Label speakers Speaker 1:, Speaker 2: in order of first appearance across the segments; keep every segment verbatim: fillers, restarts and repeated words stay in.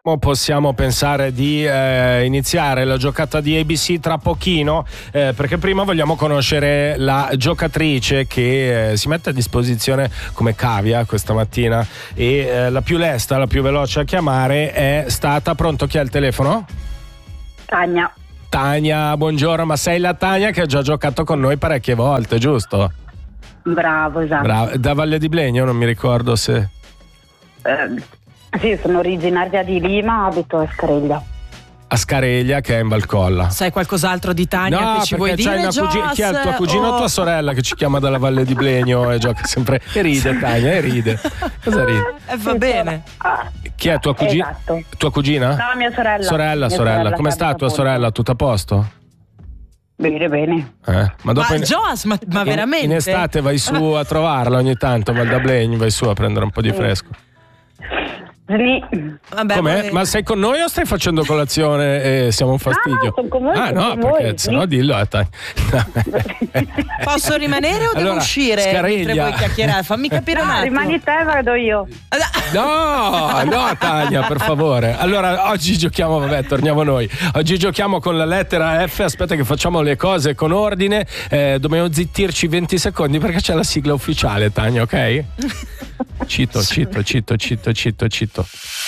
Speaker 1: Possiamo pensare di eh, iniziare la giocata di A B C tra pochino, eh, perché prima vogliamo conoscere la giocatrice che eh, si mette a disposizione come cavia questa mattina e eh, la più lesta, la più veloce a chiamare è stata, pronto, chi ha il telefono?
Speaker 2: Tania.
Speaker 1: Tania, buongiorno, ma sei la Tania che ha già giocato con noi parecchie volte, giusto?
Speaker 2: Bravo, esatto.
Speaker 1: Bravo. Da Valle di Blegno, non mi ricordo se...
Speaker 2: Eh. Sì, sono originaria di Lima, abito a Scareglia.
Speaker 1: A Scareglia, che è in Valcolla.
Speaker 3: Sai qualcos'altro di Tania
Speaker 1: no,
Speaker 3: che ci vuoi dire?
Speaker 1: Una cugina, chi è il tuo cugino o
Speaker 3: oh.
Speaker 1: tua sorella che ci chiama dalla Valle di Blegno e gioca sempre e ride, Tania, e ride. Cosa ride?
Speaker 3: Eh, va bene.
Speaker 1: Chi è tua cugina?
Speaker 2: Esatto.
Speaker 1: Tua cugina?
Speaker 2: No, mia sorella.
Speaker 1: Sorella,
Speaker 2: mia
Speaker 1: sorella.
Speaker 2: sorella
Speaker 1: Come sta tua sorella? Tutto a posto?
Speaker 2: Bene, bene.
Speaker 1: Eh, ma dopo
Speaker 3: ma
Speaker 1: in...
Speaker 3: Joas, ma, ma veramente?
Speaker 1: In estate vai su a trovarla ogni tanto, Val da Blegno, vai su a prendere un po' di fresco.
Speaker 2: Sì.
Speaker 3: Vabbè,
Speaker 1: Com'è? Ma sei con noi o stai facendo colazione e siamo un fastidio?
Speaker 2: No, no, sono con voi,
Speaker 1: ah
Speaker 2: sono
Speaker 1: no,
Speaker 2: con
Speaker 1: perché
Speaker 2: voi,
Speaker 1: se no
Speaker 2: sì.
Speaker 1: dillo. Eh,
Speaker 3: Posso rimanere o devo
Speaker 1: allora,
Speaker 3: uscire?
Speaker 1: Scareglia.
Speaker 3: Mentre vuoi chiacchierare? Fammi capire un
Speaker 2: Ah,
Speaker 3: attimo.
Speaker 2: rimani te, vado io.
Speaker 1: No, no Tania, per favore. Allora, oggi giochiamo, vabbè, torniamo noi. Oggi giochiamo con la lettera F. Aspetta che facciamo le cose con ordine. Eh, dobbiamo zittirci venti secondi perché c'è la sigla ufficiale, Tania, ok? Cito, cito, cito, cito, cito, cito.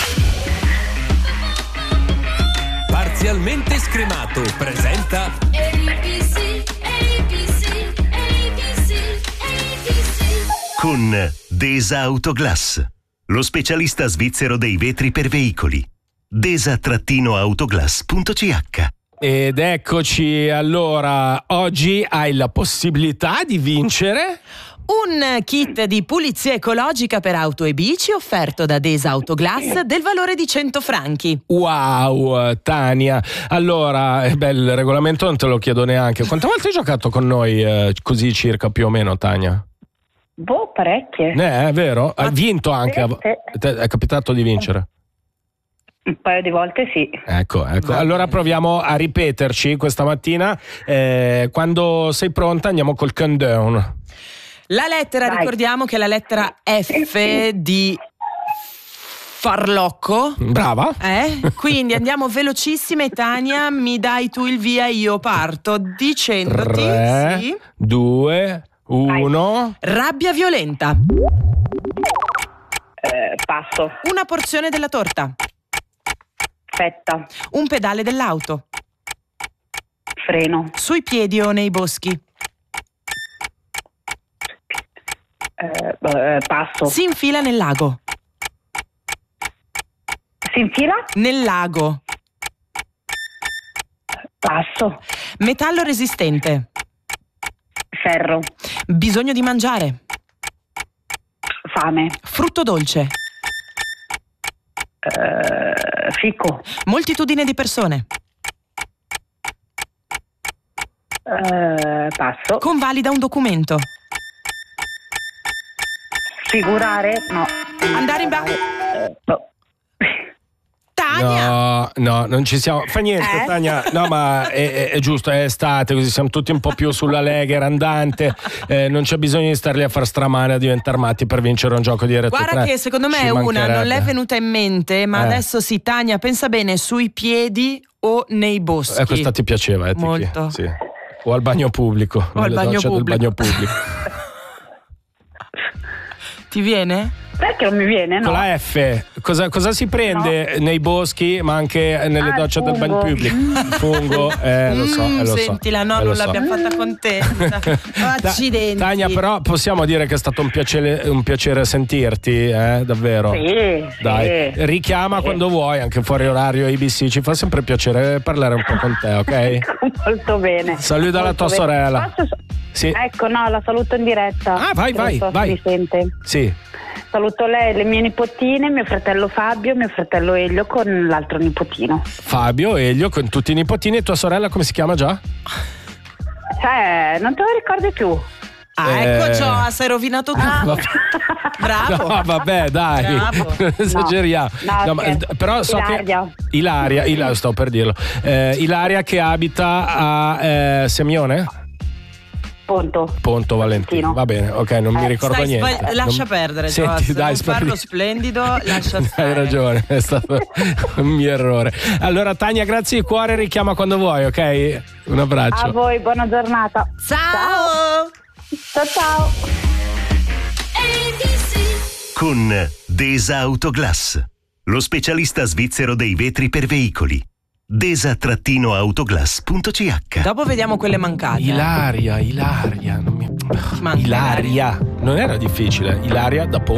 Speaker 4: Parzialmente scremato presenta
Speaker 5: A B C, A B C, A B C, A B C.
Speaker 6: Con Desa Autoglass, lo specialista svizzero dei vetri per veicoli. desa autoglass punto c h.
Speaker 1: Ed eccoci, allora, oggi hai la possibilità di vincere
Speaker 3: un kit di pulizia ecologica per auto e bici offerto da Desa Autoglass del valore di cento franchi.
Speaker 1: Wow, Tania. Allora, eh, beh, il regolamento non te lo chiedo neanche. Quante volte hai giocato con noi eh, così circa più o meno, Tania?
Speaker 2: Boh, parecchie.
Speaker 1: Eh, è vero? Hai vinto anche?
Speaker 2: Sì, sì.
Speaker 1: Te- È capitato di vincere?
Speaker 2: Un paio di volte sì.
Speaker 1: Ecco, ecco. Allora proviamo a ripeterci questa mattina. Eh, quando sei pronta andiamo col countdown.
Speaker 3: La lettera,
Speaker 2: Vai.
Speaker 3: ricordiamo che è la lettera F di farlocco.
Speaker 1: Brava.
Speaker 3: Eh? Quindi andiamo velocissime. Tania, mi dai tu il via, io parto dicendoti
Speaker 1: tre,
Speaker 3: sì.
Speaker 1: due, uno.
Speaker 3: Rabbia violenta.
Speaker 2: Eh, passo.
Speaker 3: Una porzione della torta.
Speaker 2: Fetta.
Speaker 3: Un pedale dell'auto.
Speaker 2: Freno.
Speaker 3: Sui piedi o nei boschi.
Speaker 2: Eh, eh, passo.
Speaker 3: Si infila nel lago.
Speaker 2: Si infila?
Speaker 3: Nel lago.
Speaker 2: Passo.
Speaker 3: Metallo resistente.
Speaker 2: Ferro.
Speaker 3: Bisogno di mangiare.
Speaker 2: Fame.
Speaker 3: Frutto dolce.
Speaker 2: Eh, fico.
Speaker 3: Moltitudine di persone.
Speaker 2: Eh, passo.
Speaker 3: Convalida un documento.
Speaker 2: Figurare? No.
Speaker 3: Andare in ba-
Speaker 2: Eh, no.
Speaker 3: Tania!
Speaker 1: No, no, non ci siamo. Fa niente,
Speaker 3: Eh?
Speaker 1: Tania. No, ma è, è- è giusto, è estate, così siamo tutti un po' più sulla lega andante. Eh, non c'è bisogno di starli a far stramane, a diventare matti per vincere un gioco di retro
Speaker 3: Guarda
Speaker 1: tre.
Speaker 3: che secondo me
Speaker 1: Ci
Speaker 3: una non
Speaker 1: mancherebbe.
Speaker 3: le è venuta in mente, ma
Speaker 1: Eh.
Speaker 3: adesso sì, Tania, pensa bene, sui piedi o nei boschi.
Speaker 1: Eh, questa ti piaceva, eh, Tiki?
Speaker 3: Molto.
Speaker 1: Sì. O al bagno pubblico.
Speaker 3: O al
Speaker 1: nelle
Speaker 3: bagno
Speaker 1: docce del
Speaker 3: pubblico.
Speaker 1: bagno pubblico.
Speaker 3: Ti viene?
Speaker 2: Perché non mi viene, no?
Speaker 1: Con la F, cosa, cosa si prende nei boschi, ma anche nelle
Speaker 2: Ah,
Speaker 1: docce
Speaker 2: il
Speaker 1: del bagno
Speaker 2: fungo.
Speaker 1: pubblico? Il fungo, eh, lo so,
Speaker 3: Mm,
Speaker 1: eh, lo so.
Speaker 3: sentila, no,
Speaker 1: eh, lo
Speaker 3: non
Speaker 1: so.
Speaker 3: l'abbiamo fatta contenta.
Speaker 1: Ta-
Speaker 3: Accidenti.
Speaker 1: Tania, però possiamo dire che è stato un piacere, un piacere sentirti, eh, davvero.
Speaker 2: Sì,
Speaker 1: Dai,
Speaker 2: sì.
Speaker 1: richiama
Speaker 2: Sì.
Speaker 1: quando vuoi, anche fuori orario A B C, ci fa sempre piacere parlare un po' con te, ok?
Speaker 2: Molto bene.
Speaker 1: Saluta la
Speaker 2: Molto
Speaker 1: tua
Speaker 2: bene.
Speaker 1: sorella.
Speaker 2: Posso-
Speaker 1: Sì.
Speaker 2: Ecco, no, la saluto in diretta.
Speaker 1: Ah, vai,
Speaker 2: Non
Speaker 1: vai,
Speaker 2: so se
Speaker 1: vai.
Speaker 2: mi sente.
Speaker 1: Sì.
Speaker 2: Saluto lei, le mie nipotine, mio fratello Fabio, mio fratello Elio con l'altro nipotino.
Speaker 1: Fabio, Elio, con tutti i nipotini, e tua sorella come si chiama già?
Speaker 2: Cioè, non te lo ricordi più?
Speaker 3: Ah,
Speaker 1: Eh.
Speaker 3: ecco Joas, hai rovinato tutto.
Speaker 1: Vabbè.
Speaker 3: Bravo.
Speaker 1: No, vabbè, dai,
Speaker 3: Bravo.
Speaker 1: non esageriamo.
Speaker 2: No,
Speaker 1: No, ma-
Speaker 2: scherzo.
Speaker 1: però so
Speaker 2: Ilaria.
Speaker 1: che Ilaria, Ilaria, sto per dirlo. Eh, Ilaria che abita a eh, Semione?
Speaker 2: Ponto.
Speaker 1: Ponto Valentino. Va bene, ok, non mi
Speaker 2: Eh,
Speaker 1: ricordo
Speaker 3: Stai
Speaker 1: niente.
Speaker 3: sbagli- lascia
Speaker 1: Non-
Speaker 3: perdere,
Speaker 1: Senti,
Speaker 3: Gios,
Speaker 1: dai,
Speaker 3: non
Speaker 1: spero
Speaker 3: farlo
Speaker 1: di-
Speaker 3: splendido, lascia stare.
Speaker 1: Hai ragione, è stato un mio errore. Allora, Tania, grazie di cuore, richiama quando vuoi, ok? Un abbraccio.
Speaker 2: A voi, buona giornata.
Speaker 3: Ciao!
Speaker 2: Ciao ciao.
Speaker 5: A B C.
Speaker 6: Con Desa Autoglass, lo specialista svizzero dei vetri per veicoli. desa autoglass punto c h.
Speaker 3: Dopo vediamo quelle mancate.
Speaker 1: Ilaria, Ilaria, non mi...
Speaker 3: manca
Speaker 1: Ilaria, non era difficile. Ilaria da Ponto.